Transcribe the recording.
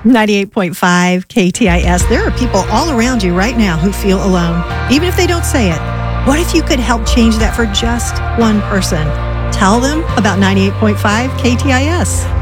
98.5 KTIS. There are people all around you right now who feel alone, even if they don't say it. What if you could help change that for just one person? Tell them about 98.5 KTIS.